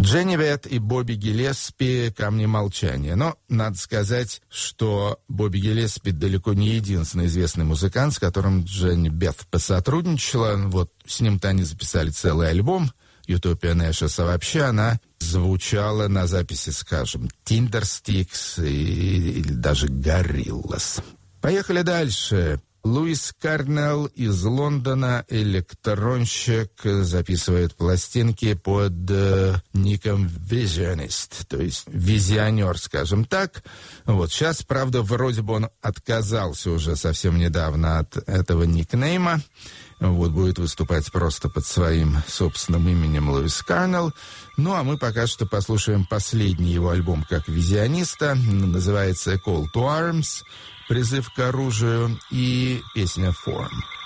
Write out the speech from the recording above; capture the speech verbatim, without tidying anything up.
Дженни Вет и Бобби Гиллеспи «Камни молчания». Но надо сказать, что Бобби Гиллеспи далеко не единственный известный музыкант, с которым Дженни Вет посотрудничала. Вот с ним-то они записали целый альбом «Utopia Ashes», а вообще она звучала на записи, скажем, Tindersticks или даже Gorillaz. Поехали дальше. Луис Карнелл из Лондона, электронщик, записывает пластинки под э, ником Visionist, то есть визионер, скажем так. Вот сейчас, правда, вроде бы он отказался уже совсем недавно от этого никнейма. Вот, будет выступать просто под своим собственным именем Луис Карнелл. Ну, а мы пока что послушаем последний его альбом как визиониста. Называется «Call to Arms», «Призыв к оружию», и песня «Form».